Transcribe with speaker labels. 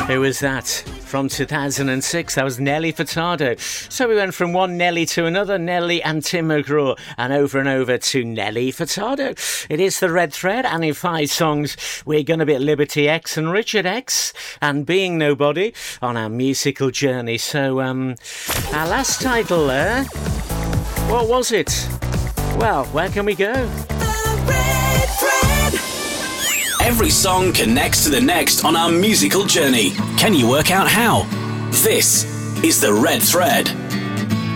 Speaker 1: Who was that? From 2006, that was Nelly Furtado. So we went from one Nelly to another, Nelly and Tim McGraw, and over to Nelly Furtado. It is the Red Thread, and in 5 songs, we're going to be at Liberty X and Richard X and Being Nobody on our musical journey. So, our last title there, what was it? Well, where can we go?
Speaker 2: Every song connects to the next on our musical journey. Can you work out how? This is the Red Thread.